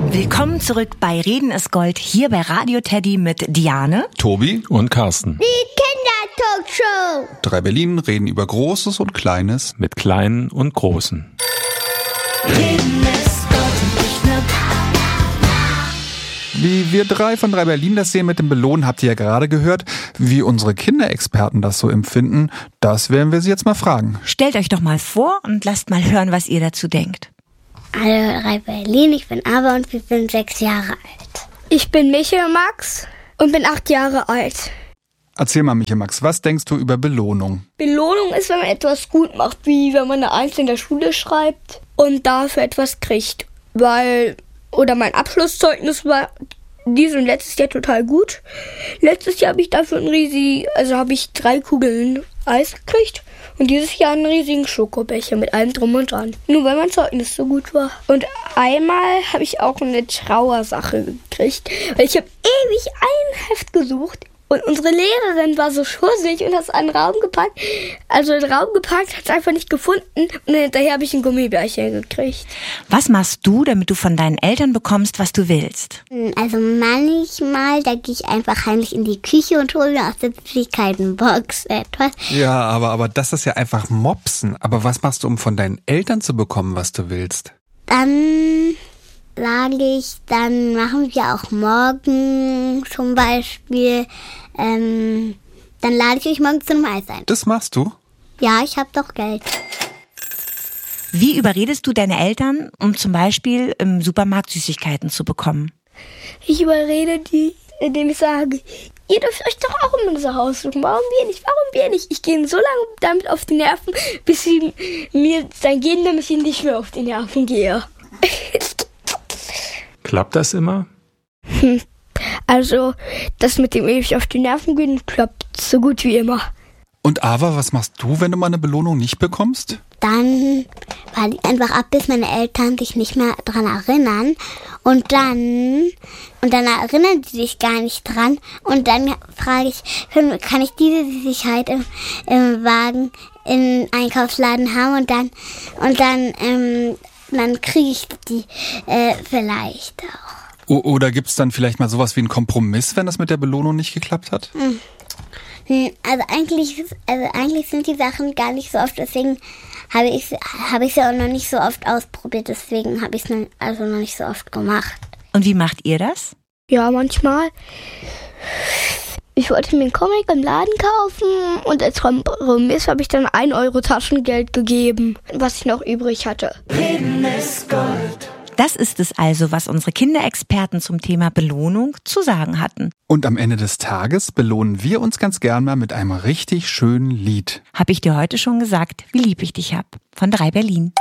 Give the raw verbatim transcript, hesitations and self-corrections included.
Willkommen zurück bei Reden ist Gold, hier bei Radio Teddy mit Diane, Tobi und Carsten. Die Kindertalkshow. Drei Berlin reden über Großes und Kleines. Mit Kleinen und Großen. Reden ist Gold und nicht nur Wie wir drei von Drei Berlin das sehen mit dem Belohnen, habt ihr ja gerade gehört. Wie unsere Kinderexperten das so empfinden, das werden wir sie jetzt mal fragen. Stellt euch doch mal vor und lasst mal hören, was ihr dazu denkt. Hallo Drei Berlin, ich bin Ava und wir sind sechs Jahre alt. Ich bin Michael Max und bin acht Jahre alt. Erzähl mal, Michael Max, was denkst du über Belohnung? Belohnung ist, wenn man etwas gut macht, wie wenn man eine Eins in der Schule schreibt und dafür etwas kriegt. Weil, oder mein Abschlusszeugnis war dieses und letztes Jahr total gut. Letztes Jahr habe ich dafür ein riesig, also habe ich drei Kugeln Eis gekriegt und dieses Jahr einen riesigen Schokobecher mit allem drum und dran. Nur weil mein Zeugnis so gut war. Und einmal habe ich auch eine Trauersache gekriegt, weil ich habe ewig ein Heft gesucht. Und unsere Lehrerin war so schussig und hat es an den Raum gepackt. Also den Raum gepackt, hat es einfach nicht gefunden. Und hinterher habe ich ein Gummibärchen gekriegt. Was machst du, damit du von deinen Eltern bekommst, was du willst? Also manchmal, da gehe ich einfach heimlich in die Küche und hole mir aus der Süßigkeitenbox etwas. Ja, aber, aber das ist ja einfach Mopsen. Aber was machst du, um von deinen Eltern zu bekommen, was du willst? Dann sage ich, dann machen wir auch morgen zum Beispiel, ähm, dann lade ich euch morgen zu einem Eis ein. Das machst du? Ja, ich habe doch Geld. Wie überredest du deine Eltern, um zum Beispiel im Supermarkt Süßigkeiten zu bekommen? Ich überrede die, indem ich sage, ihr dürft euch doch auch immer so aussuchen. Warum wir nicht? Warum wir nicht? Ich gehe so lange damit auf die Nerven, bis sie mir dann gehen, damit ich nicht mehr auf die Nerven gehe. Klappt das immer? Hm. Also, das mit dem ewig auf die Nerven gehen klappt so gut wie immer. Und Ava, was machst du, wenn du mal eine Belohnung nicht bekommst? Dann warte ich einfach ab, bis meine Eltern sich nicht mehr dran erinnern. Und dann, und dann erinnern die sich gar nicht dran. Und dann frage ich, kann ich diese Süßigkeit im, im Wagen im Einkaufsladen haben? Und dann, und dann, ähm, dann kriege ich die äh, vielleicht auch. O- oder gibt es dann vielleicht mal sowas wie einen Kompromiss, wenn das mit der Belohnung nicht geklappt hat? Hm. Also eigentlich, also eigentlich sind die Sachen gar nicht so oft, deswegen habe ich habe ich sie auch noch nicht so oft ausprobiert, deswegen habe ich es also noch nicht so oft gemacht. Und wie macht ihr das? Ja, manchmal. Ich wollte mir einen Comic im Laden kaufen und als Kompromiss habe ich dann ein Euro Taschengeld gegeben, was ich noch übrig hatte. Reden ist Gold. Das ist es also, was unsere Kinderexperten zum Thema Belohnung zu sagen hatten. Und am Ende des Tages belohnen wir uns ganz gern mal mit einem richtig schönen Lied. Hab ich dir heute schon gesagt, wie lieb ich dich hab. Von Drei Berlin.